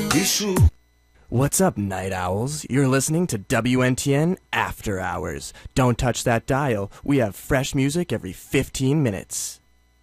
What's up, night owls? You're listening to WNTN After Hours. Don't touch that dial. We have fresh music every 15 minutes.